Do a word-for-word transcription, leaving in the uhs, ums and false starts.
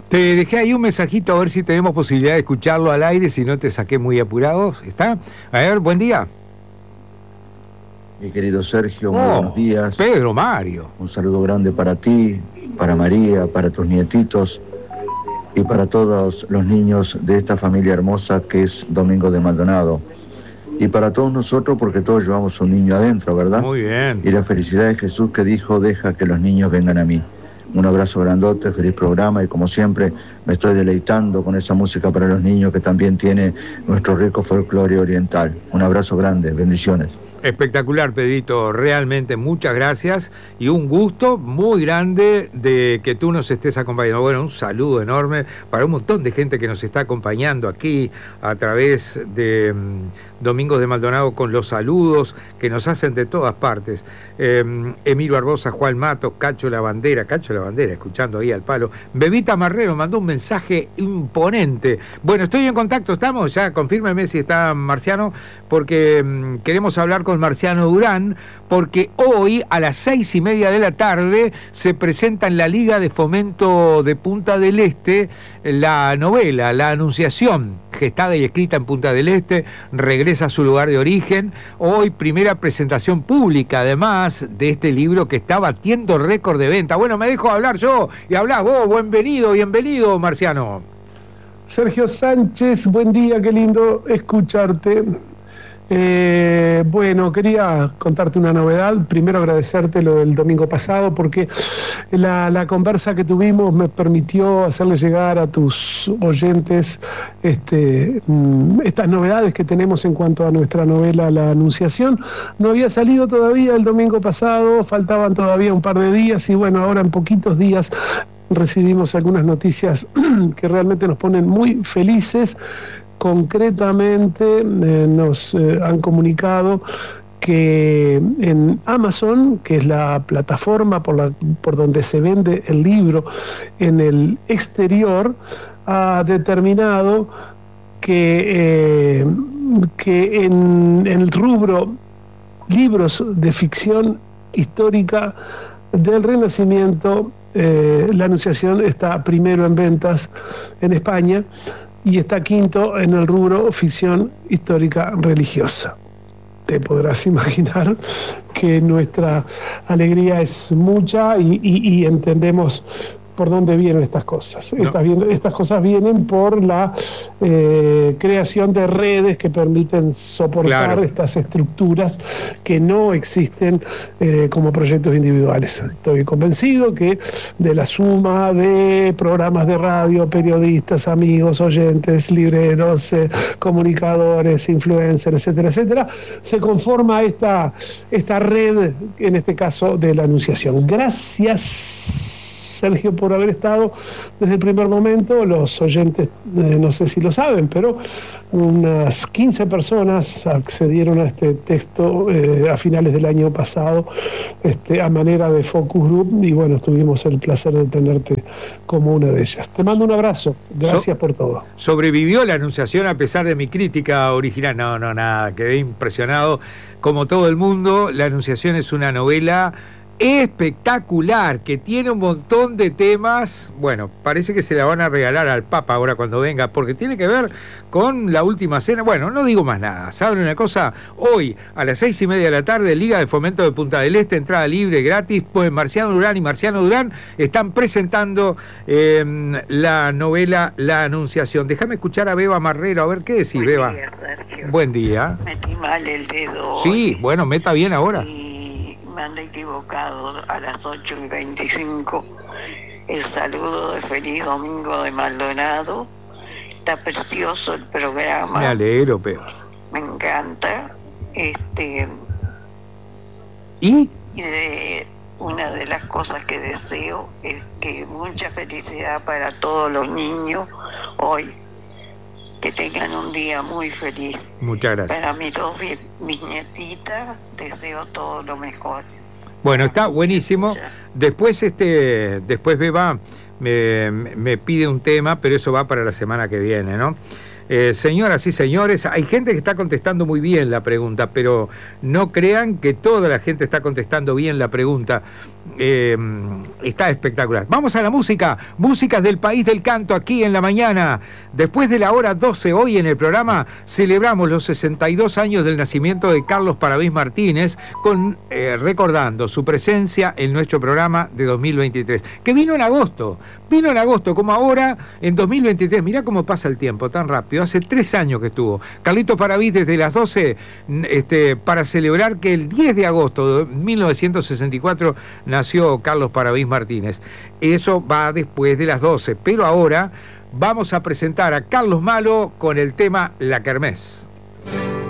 Te dejé ahí un mensajito a ver si tenemos posibilidad de escucharlo al aire, si no te saqué muy apurado. ¿Está? A ver, buen día. Mi querido Sergio, muy Oh, buenos días. Pedro Mario. Un saludo grande para ti, para María, para tus nietitos y para todos los niños de esta familia hermosa que es Domingo de Maldonado. Y para todos nosotros, porque todos llevamos un niño adentro, ¿verdad? Muy bien. Y la felicidad de Jesús que dijo, deja que los niños vengan a mí. Un abrazo grandote, feliz programa, y como siempre me estoy deleitando con esa música para los niños que también tiene nuestro rico folclore oriental. Un abrazo grande, bendiciones. Espectacular, Pedrito, realmente muchas gracias y un gusto muy grande de que tú nos estés acompañando. Bueno, un saludo enorme para un montón de gente que nos está acompañando aquí a través de um, Domingos de Maldonado con los saludos que nos hacen de todas partes. Eh, Emilio Barbosa, Juan Matos, Cacho La Bandera, Cacho La Bandera, escuchando ahí al palo. Bebita Marrero mandó un mensaje imponente. Bueno, estoy en contacto, estamos, ya confírmeme si está Marciano, porque um, queremos hablar con Marciano Durán, porque hoy a las seis y media de la tarde se presenta en la Liga de Fomento de Punta del Este la novela La Anunciación, gestada y escrita en Punta del Este, regresa a su lugar de origen. Hoy primera presentación pública además de este libro que está batiendo récord de venta. Bueno, me dejo hablar yo y hablás vos. Bienvenido, bienvenido, Marciano. Sergio Sánchez, buen día, qué lindo escucharte. Eh, bueno, quería contarte una novedad. Primero agradecerte lo del domingo pasado, porque la, la conversa que tuvimos me permitió hacerle llegar a tus oyentes este, estas novedades que tenemos en cuanto a nuestra novela La Anunciación. No había salido todavía el domingo pasado, faltaban todavía un par de días y bueno, ahora en poquitos días recibimos algunas noticias que realmente nos ponen muy felices. Concretamente eh, nos eh, han comunicado que en Amazon, que es la plataforma por, la, por donde se vende el libro en el exterior, ha determinado que, eh, que en, en el rubro libros de ficción histórica del Renacimiento, eh, La Anunciación está primero en ventas en España, y está quinto en el rubro ficción histórica religiosa. Te podrás imaginar que nuestra alegría es mucha y, y, y entendemos por dónde vienen estas cosas. No. Estas, estas cosas vienen por la eh, creación de redes que permiten soportar claro. estas estructuras que no existen eh, como proyectos individuales. Estoy convencido que de la suma de programas de radio, periodistas, amigos, oyentes, libreros, eh, comunicadores, influencers, etcétera, etcétera, se conforma esta, esta red, en este caso de La Anunciación. Gracias, Sergio, por haber estado desde el primer momento. Los oyentes, eh, no sé si lo saben, pero unas quince personas accedieron a este texto eh, a finales del año pasado, este, a manera de focus group, y bueno, tuvimos el placer de tenerte como una de ellas. Te mando un abrazo, gracias so, por todo. ¿Sobrevivió La Anunciación a pesar de mi crítica original? No, no, nada, quedé impresionado. Como todo el mundo, La Anunciación es una novela espectacular, que tiene un montón de temas. Bueno, parece que se la van a regalar al Papa ahora cuando venga, porque tiene que ver con la última cena. Bueno, no digo más nada. ¿Saben una cosa? Hoy a las seis y media de la tarde, Liga de Fomento de Punta del Este, entrada libre, gratis, pues Marciano Durán y Marciano Durán están presentando eh, la novela La Anunciación. Déjame escuchar a Beba Marrero, a ver qué decís, Buen Beba. Día, Sergio. Buen día. Metí mal el dedo. Sí, hoy. bueno, meta bien ahora. Y me anda equivocado a las ocho y veinticinco. El saludo de feliz Domingo de Maldonado. Está precioso el programa. Me alegro, pero. Me encanta. Este. ¿Y? Y de, una de las cosas que deseo es que mucha felicidad para todos los niños hoy. Que tengan un día muy feliz. Muchas gracias. Para mis dos bisnietitas deseo todo lo mejor. Bueno, está buenísimo. Después, este, después Beba me, me pide un tema, pero eso va para la semana que viene, ¿no? Eh, señoras y señores, hay gente que está contestando muy bien la pregunta, pero no crean que toda la gente está contestando bien la pregunta. eh, está espectacular. Vamos a la música, músicas del país del canto aquí en la mañana. Después de la hora doce, hoy en el programa celebramos los sesenta y dos años del nacimiento de Carlos Paravís Martínez, con, eh, recordando su presencia en nuestro programa de dos mil veintitrés, que vino en agosto, vino en agosto, como ahora en dos mil veintitrés, mirá cómo pasa el tiempo tan rápido, hace tres años que estuvo Carlito Paravís desde las doce, este, para celebrar que el diez de agosto de mil novecientos sesenta y cuatro nació Carlos Paravís Martínez. Eso va después de las doce, pero ahora vamos a presentar a Carlos Malo con el tema La Kermés.